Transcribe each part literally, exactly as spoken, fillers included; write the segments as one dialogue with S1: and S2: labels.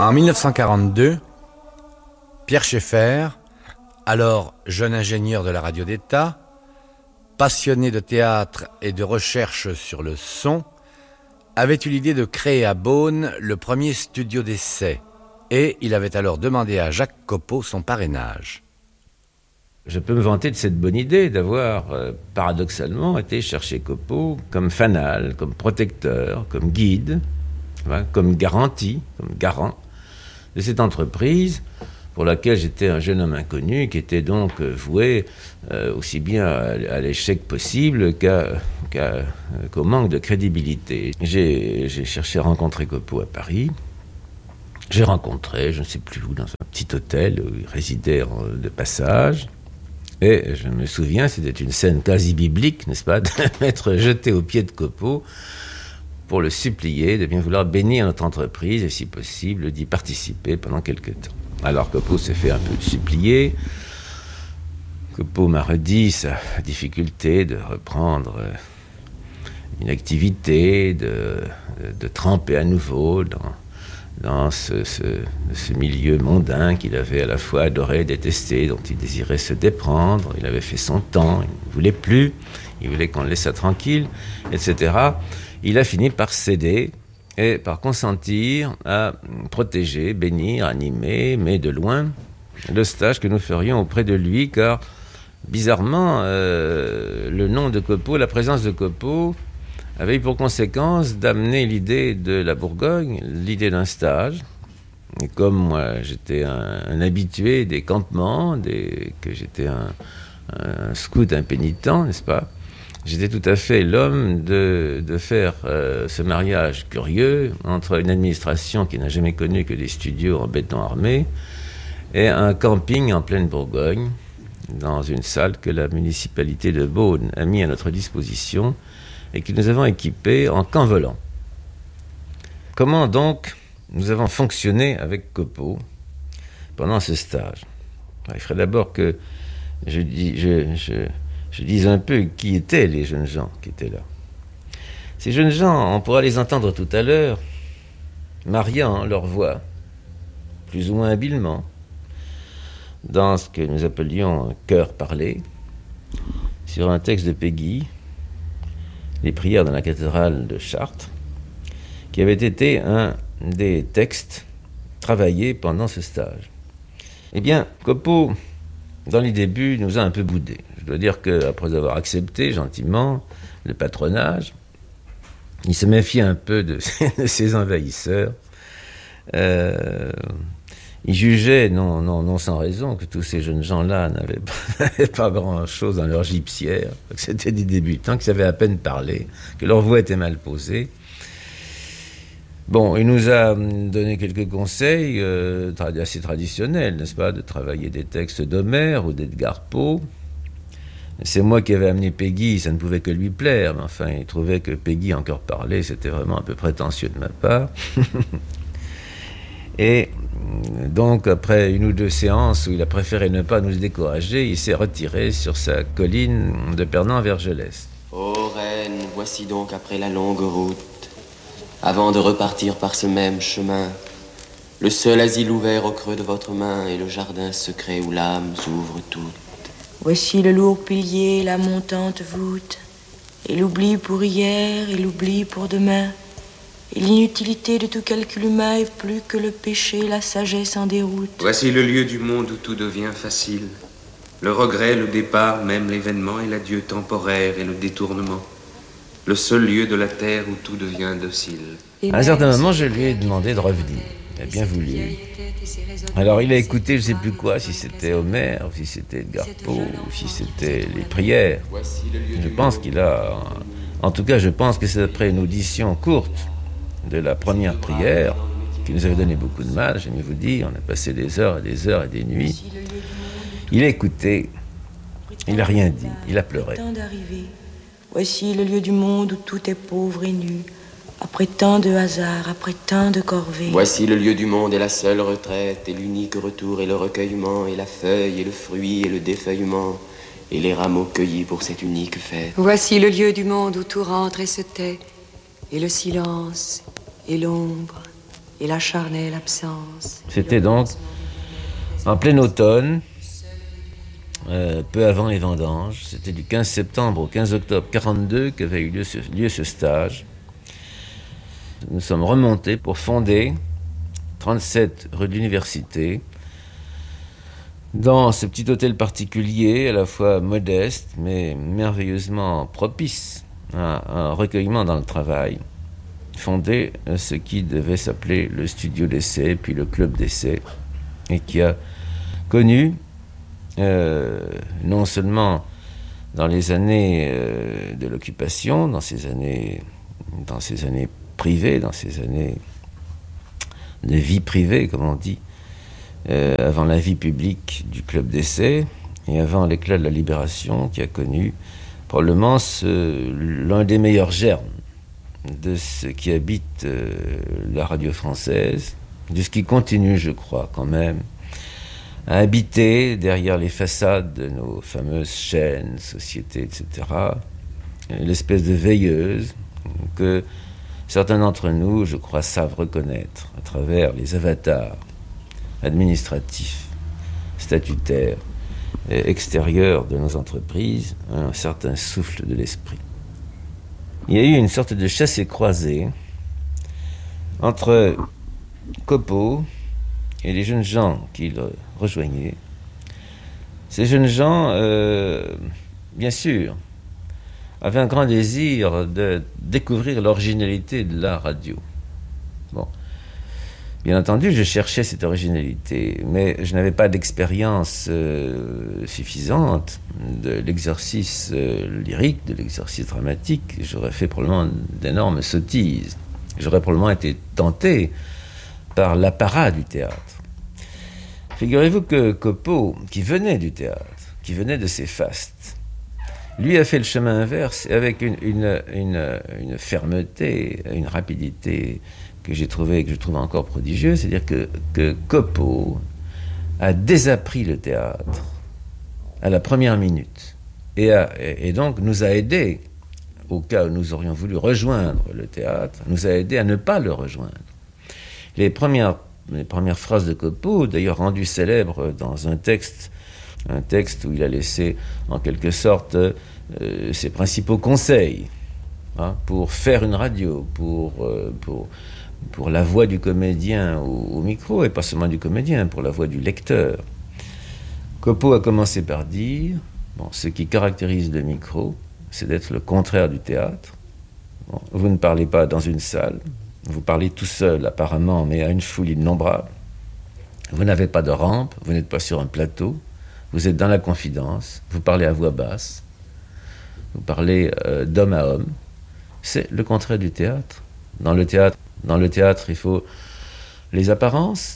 S1: En mille neuf cent quarante-deux, Pierre Schaeffer, alors jeune ingénieur de la radio d'État, passionné de théâtre et de recherche sur le son, avait eu l'idée de créer à Beaune le premier studio d'essai. Et il avait alors demandé à Jacques Copeau son parrainage.
S2: Je peux me vanter de cette bonne idée d'avoir, euh, paradoxalement, été chercher Copeau comme fanal, comme protecteur, comme guide, hein, comme garantie, comme garant de cette entreprise pour laquelle j'étais un jeune homme inconnu qui était donc euh, voué euh, aussi bien à, à l'échec possible qu'à, qu'à, euh, qu'au manque de crédibilité. J'ai, j'ai cherché à rencontrer Copeau à Paris. J'ai rencontré, je ne sais plus où, dans un petit hôtel où il résidait en, de passage. Et je me souviens, c'était une scène quasi biblique, n'est-ce pas, de m'être jeté aux pieds de Copeau pour le supplier de bien vouloir bénir notre entreprise et, si possible, d'y participer pendant quelque temps. Alors Copeau s'est fait un peu supplier. Copeau m'a redit sa difficulté de reprendre une activité, de, de, de tremper à nouveau dans... dans ce, ce, ce milieu mondain qu'il avait à la fois adoré et détesté, dont il désirait se déprendre. Il avait fait son temps, il ne voulait plus, il voulait qu'on le laissât tranquille, et cetera. Il a fini par céder et par consentir à protéger, bénir, animer, mais de loin, le stage que nous ferions auprès de lui, car bizarrement, euh, le nom de Copeau, la présence de Copeau, avait eu pour conséquence d'amener l'idée de la Bourgogne, l'idée d'un stage. Et comme moi, j'étais un, un habitué des campements, des, que j'étais un, un scout impénitent, n'est-ce pas ? J'étais tout à fait l'homme de, de faire euh, ce mariage curieux entre une administration qui n'a jamais connu que des studios en béton armé et un camping en pleine Bourgogne, dans une salle que la municipalité de Beaune a mis à notre disposition et que nous avons équipé en camp volant. Comment donc nous avons fonctionné avec Copeau pendant ce stage ? Il faudrait d'abord que je, dis, je, je, je dise un peu qui étaient les jeunes gens qui étaient là. Ces jeunes gens, on pourra les entendre tout à l'heure, mariant leur voix, plus ou moins habilement, dans ce que nous appelions un chœur parlé, sur un texte de Péguy, les prières dans la cathédrale de Chartres, qui avait été un des textes travaillés pendant ce stage. Eh bien, Copeau, dans les débuts, nous a un peu boudé. Je dois dire qu'après avoir accepté gentiment le patronage, il se méfiait un peu de ses envahisseurs. Euh, il jugeait, non, non, non sans raison, que tous ces jeunes gens-là n'avaient pas, n'avaient pas grand-chose dans leur gipsière, que c'était des débutants, qui savaient à peine parler, que leur voix était mal posée. Bon, il nous a donné quelques conseils euh, assez traditionnels, n'est-ce pas, de travailler des textes d'Homère ou d'Edgar Poe. C'est moi qui avais amené Péguy, ça ne pouvait que lui plaire, mais enfin, il trouvait que Péguy encore parlait, c'était vraiment un peu prétentieux de ma part. Et donc, après une ou deux séances où il a préféré ne pas nous décourager, il s'est retiré sur sa colline de Pernan-Vergelès.
S3: Ô reine, voici donc après la longue route, avant de repartir par ce même chemin, le seul asile ouvert au creux de votre main et le jardin secret où l'âme s'ouvre toute.
S4: Voici le lourd pilier, la montante voûte, et l'oubli pour hier et l'oubli pour demain. Et l'inutilité de tout calcul humain est plus que le péché, la sagesse en déroute.
S5: Voici le lieu du monde où tout devient facile. Le regret, le départ, même l'événement et l'adieu temporaire et le détournement. Le seul lieu de la terre où tout devient docile.
S2: À un certain moment, je lui ai demandé de revenir. Il a bien voulu. Alors, il a écouté je ne sais plus quoi, si c'était Homère, si c'était Edgar Poe, ou si c'était les prières. Je pense qu'il a... En tout cas, je pense que c'est après une audition courte de la première prière, qui nous avait donné beaucoup de mal, j'aime vous dire, on a passé des heures et des heures et des nuits. Il a écouté, il n'a rien dit, il a pleuré.
S4: Voici le lieu du monde où tout est pauvre et nu, après tant de hasards, après tant de corvées.
S3: Voici le lieu du monde et la seule retraite, et l'unique retour et le recueillement, et la feuille et le fruit et le défeuillement, et les rameaux cueillis pour cette unique fête.
S6: Voici le lieu du monde où tout rentre et se tait, et le silence, et l'ombre,
S4: et la charnelle absence.
S2: C'était donc en plein automne, euh, peu avant les vendanges. C'était du quinze septembre au quinze octobre quarante-deux qu'avait eu lieu ce, lieu ce stage. Nous sommes remontés pour fonder trente-sept rue de l'Université, dans ce petit hôtel particulier, à la fois modeste, mais merveilleusement propice à un recueillement dans le travail, fondé ce qui devait s'appeler le studio d'essai, puis le club d'essai, et qui a connu, euh, non seulement dans les années euh, de l'occupation, dans ces années, dans ces années privées, dans ces années de vie privée, comme on dit, euh, avant la vie publique du club d'essai, et avant l'éclat de la libération, qui a connu probablement ce, l'un des meilleurs germes de ce qui habite euh, la radio française, de ce qui continue, je crois, quand même, à habiter derrière les façades de nos fameuses chaînes, sociétés, et cetera, l'espèce de veilleuse que certains d'entre nous, je crois, savent reconnaître à travers les avatars administratifs, statutaires, et extérieurs de nos entreprises, un certain souffle de l'esprit. Il y a eu une sorte de chassé-croisé entre Copeau et les jeunes gens qui le rejoignaient. Ces jeunes gens, euh, bien sûr, avaient un grand désir de découvrir l'originalité de la radio. Bon. Bien entendu, je cherchais cette originalité, mais je n'avais pas d'expérience euh, suffisante de l'exercice euh, lyrique, de l'exercice dramatique. J'aurais fait probablement d'énormes sottises. J'aurais probablement été tenté par l'apparat du théâtre. Figurez-vous que Copeau, qui venait du théâtre, qui venait de ces fastes, lui a fait le chemin inverse avec une, une, une, une fermeté, une rapidité que j'ai trouvé et que je trouve encore prodigieux, c'est-à-dire que, que Copeau a désappris le théâtre à la première minute et, a, et, et donc nous a aidés, au cas où nous aurions voulu rejoindre le théâtre, nous a aidés à ne pas le rejoindre. Les premières, les premières phrases de Copeau, d'ailleurs rendues célèbres dans un texte, un texte où il a laissé en quelque sorte euh, ses principaux conseils hein, pour faire une radio, pour... Euh, pour pour la voix du comédien au, au micro, et pas seulement du comédien, pour la voix du lecteur. Copeau a commencé par dire, bon, ce qui caractérise le micro, c'est d'être le contraire du théâtre. Bon, vous ne parlez pas dans une salle, vous parlez tout seul apparemment, mais à une foule innombrable. Vous n'avez pas de rampe, vous n'êtes pas sur un plateau, vous êtes dans la confidence, vous parlez à voix basse, vous parlez euh, d'homme à homme. C'est le contraire du théâtre. Dans le théâtre, Dans le théâtre, il faut les apparences.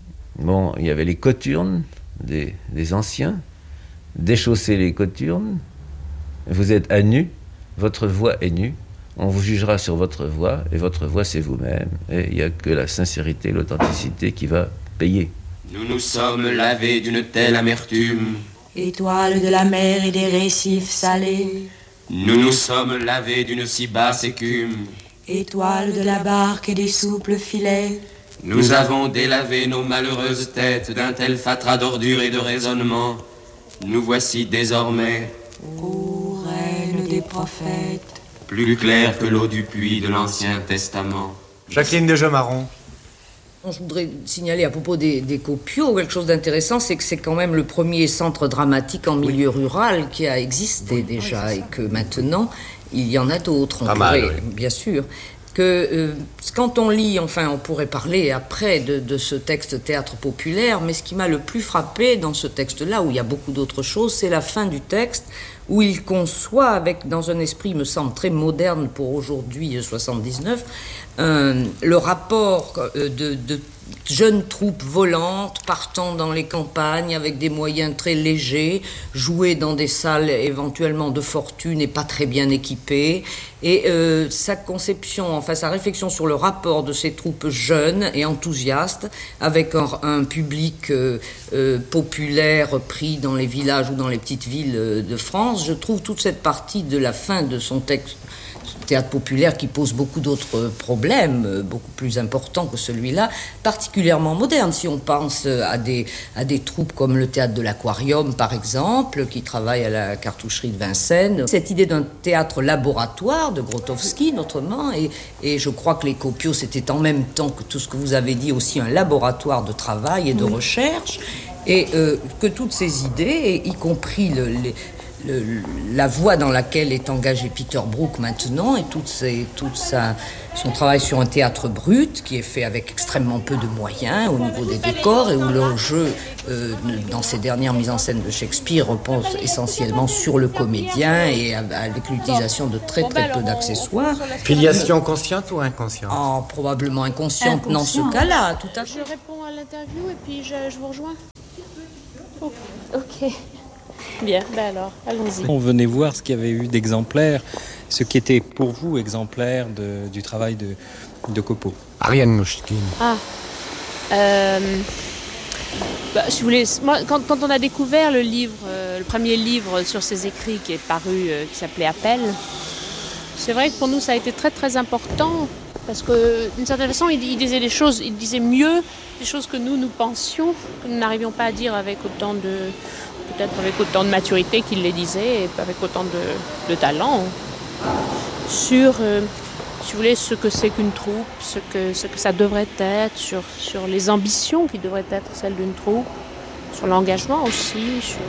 S2: Bon, il y avait les cothurnes des, des anciens. Déchaussez les cothurnes. Vous êtes à nu. Votre voix est nue. On vous jugera sur votre voix. Et votre voix, c'est vous-même. Et il n'y a que la sincérité, l'authenticité qui va payer.
S3: Nous nous sommes lavés d'une telle amertume.
S4: Étoile de la mer et des récifs salés.
S3: Nous nous sommes lavés d'une si basse écume.
S4: Étoile de la barque et des souples filets.
S3: Nous avons délavé nos malheureuses têtes d'un tel fatras d'ordures et de raisonnements. Nous voici désormais,
S4: Ô reine des prophètes,
S3: plus clairs que l'eau du puits de l'Ancien Testament.
S6: Jacqueline de Jomaron.
S7: Je voudrais signaler à propos des, des Copiaux quelque chose d'intéressant, c'est que c'est quand même le premier centre dramatique en milieu oui. rural qui a existé oui. déjà oui, et que maintenant... Il y en a d'autres, on
S1: Pas
S7: pourrait,
S1: mal, oui.
S7: bien sûr, que euh, quand on lit, enfin on pourrait parler après de, de ce texte théâtre populaire, mais ce qui m'a le plus frappé dans ce texte-là, où il y a beaucoup d'autres choses, c'est la fin du texte, où il conçoit, avec, dans un esprit, me semble, très moderne pour aujourd'hui, soixante-dix-neuf, euh, le rapport de, de jeunes troupes volantes partant dans les campagnes avec des moyens très légers, jouer dans des salles éventuellement de fortune et pas très bien équipées, et euh, sa conception, enfin sa réflexion sur le rapport de ces troupes jeunes et enthousiastes avec un, un public euh, euh, populaire pris dans les villages ou dans les petites villes de France. Je trouve toute cette partie de la fin de son texte théâtre populaire qui pose beaucoup d'autres problèmes, beaucoup plus importants que celui-là, particulièrement moderne. Si on pense à des, à des troupes comme le théâtre de l'Aquarium, par exemple, qui travaille à la cartoucherie de Vincennes. Cette idée d'un théâtre laboratoire de Grotowski, notamment, et, et je crois que les Copiaux, c'était en même temps que tout ce que vous avez dit, aussi un laboratoire de travail et de oui. recherche, et euh, que toutes ces idées, y compris le, les, le, la voie dans laquelle est engagé Peter Brook maintenant, et toute ses, toute sa, son travail sur un théâtre brut, qui est fait avec extrêmement peu de moyens au niveau des décors, et où le jeu, euh, dans ces dernières mises en scène de Shakespeare, repose essentiellement sur le comédien, et avec l'utilisation de très très peu d'accessoires.
S1: Filiation consciente ou inconsciente?
S7: Oh, probablement inconsciente, inconsciente. Dans ce cas-là, tout à fait.
S6: Je réponds à l'interview et puis je, je vous rejoins. Oh, ok. Bien, ben alors, allons-y.
S8: On venait voir ce qu'il y avait eu d'exemplaires, ce qui était pour vous exemplaire de, du travail de, de Copeau.
S1: Ariane Mnouchkine.
S6: Ah, euh, bah, si vous voulez, moi, quand, quand on a découvert le livre, euh, le premier livre sur ses écrits qui est paru, euh, qui s'appelait Appel, c'est vrai que pour nous ça a été très très important parce que d'une certaine façon il, il disait des choses, il disait mieux des choses que nous nous pensions, que nous n'arrivions pas à dire avec autant de peut-être avec autant de maturité qu'il les disait et avec autant de, de talent sur, euh, si vous voulez, ce que c'est qu'une troupe, ce que, ce que ça devrait être, sur, sur les ambitions qui devraient être celles d'une troupe, sur l'engagement aussi, sur,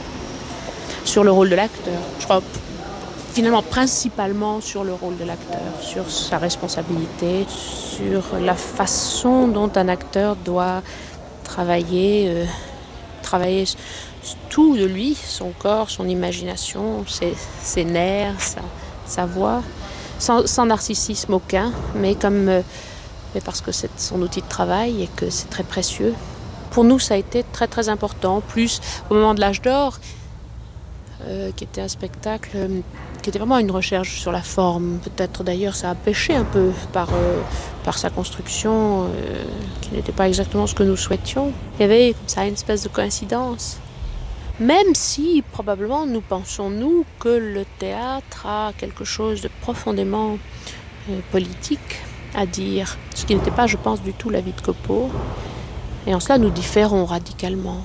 S6: sur le rôle de l'acteur. Je crois finalement principalement sur le rôle de l'acteur, sur sa responsabilité, sur la façon dont un acteur doit travailler, euh, travailler tout de lui, son corps, son imagination, ses, ses nerfs, sa, sa voix, sans, sans narcissisme aucun, mais, comme, euh, mais parce que c'est son outil de travail et que c'est très précieux. Pour nous, ça a été très très important. Plus au moment de l'âge d'or, euh, qui était un spectacle euh, qui était vraiment une recherche sur la forme. Peut-être d'ailleurs ça a péché un peu par, euh, par sa construction, euh, qui n'était pas exactement ce que nous souhaitions. Il y avait comme ça une espèce de coïncidence. Même si, probablement, nous pensons, nous, que le théâtre a quelque chose de profondément euh, politique à dire, ce qui n'était pas, je pense, du tout l'avis de Copeau. Et en cela, nous différons radicalement.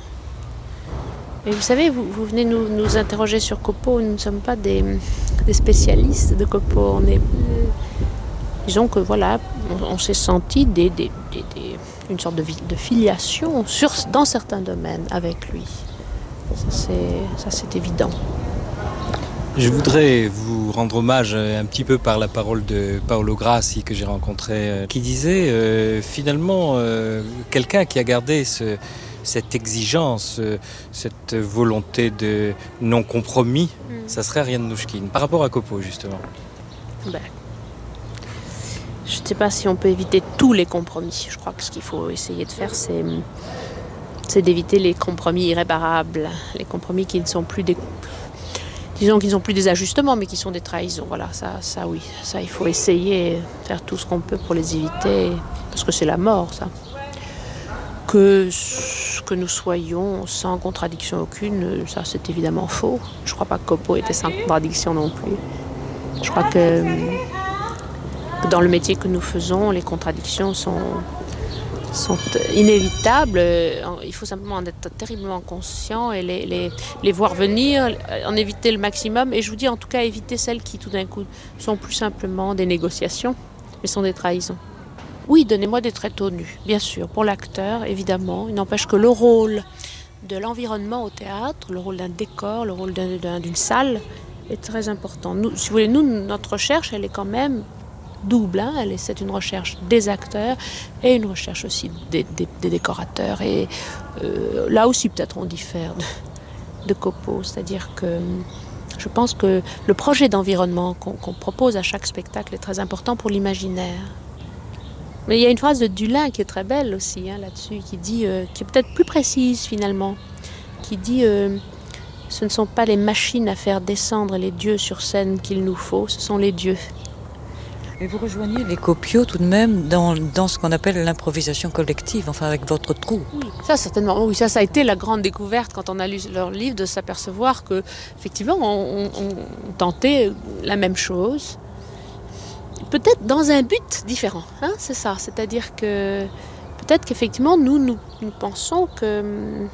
S6: Et vous savez, vous, vous venez nous, nous interroger sur Copeau, nous ne sommes pas des, des spécialistes de Copeau. On est, euh, disons que voilà, on, on s'est senti des, des, des, des, une sorte de, de filiation sur, dans certains domaines avec lui. Ça c'est, ça, c'est évident.
S8: Je voudrais vous rendre hommage un petit peu par la parole de Paolo Grassi que j'ai rencontré, qui disait euh, finalement euh, quelqu'un qui a gardé ce, cette exigence, cette volonté de non-compromis, mm. ça serait Ariane Mnouchkine, par rapport à Copeau justement.
S6: Ben, je ne sais pas si on peut éviter tous les compromis. Je crois que ce qu'il faut essayer de faire, c'est... c'est d'éviter les compromis irréparables, les compromis qui ne sont plus des, disons qu'ils ne sont plus des ajustements, mais qui sont des trahisons. Voilà, ça, ça oui, ça il faut essayer, faire tout ce qu'on peut pour les éviter, parce que c'est la mort, ça. Que que nous soyons sans contradiction aucune, ça c'est évidemment faux. Je ne crois pas que Copeau était sans contradiction non plus. Je crois que, que dans le métier que nous faisons, les contradictions sont sont inévitables. Il faut simplement en être terriblement conscient et les, les, les voir venir, en éviter le maximum. Et je vous dis en tout cas éviter celles qui tout d'un coup sont plus simplement des négociations, mais sont des trahisons. Oui, donnez-moi des tréteaux nus, bien sûr, pour l'acteur, évidemment. Il n'empêche que le rôle de l'environnement au théâtre, le rôle d'un décor, le rôle d'un, d'un, d'une salle est très important. Nous, si vous voulez, nous, notre recherche, elle est quand même double, hein. Elle est, c'est une recherche des acteurs et une recherche aussi des, des, des décorateurs. Et euh, là aussi, peut-être, on diffère de, de Copeau. C'est-à-dire que je pense que le projet d'environnement qu'on, qu'on propose à chaque spectacle est très important pour l'imaginaire. Mais il y a une phrase de Dulin qui est très belle aussi, hein, là-dessus, qui dit, euh, qui est peut-être plus précise finalement, qui dit euh, « Ce ne sont pas les machines à faire descendre les dieux sur scène qu'il nous faut, ce sont les dieux. »
S9: Et vous rejoignez les Copiaux tout de même dans, dans ce qu'on appelle l'improvisation collective, enfin avec votre troupe.
S6: Oui, ça certainement. Oui, ça, ça a été la grande découverte quand on a lu leur livre, de s'apercevoir que effectivement on, on, on tentait la même chose, peut-être dans un but différent, hein, c'est ça. C'est-à-dire que peut-être qu'effectivement, nous, nous, nous pensons que,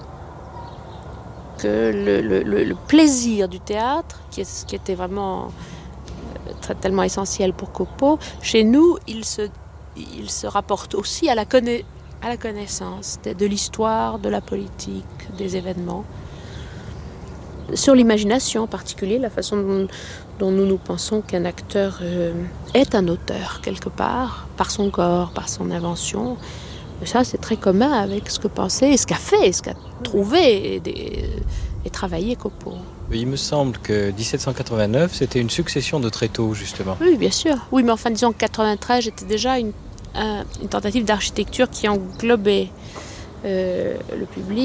S6: que le, le, le plaisir du théâtre, qui, est, qui était vraiment très, tellement essentiel pour Copeau, chez nous, il se, il se rapporte aussi à la, conna- à la connaissance de, de l'histoire, de la politique, des événements. Sur l'imagination en particulier, la façon dont, dont nous nous pensons qu'un acteur euh, est un auteur quelque part, par son corps, par son invention. Et ça, c'est très commun avec ce que pensait, ce qu'a fait, ce qu'a trouvé et, et, et travaillé Copeau.
S8: Il me semble que dix-sept cent quatre-vingt-neuf, c'était une succession de tréteaux, justement.
S6: Oui, bien sûr. Oui, mais enfin, disons que quatre-vingt-treize, c'était déjà une, un, une tentative d'architecture qui englobait euh, le public.